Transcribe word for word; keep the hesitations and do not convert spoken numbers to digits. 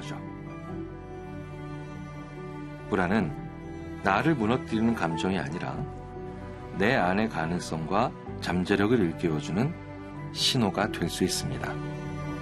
거죠. 불안은 나를 무너뜨리는 감정이 아니라 내 안의 가능성과 잠재력을 일깨워주는 신호가 될 수 있습니다.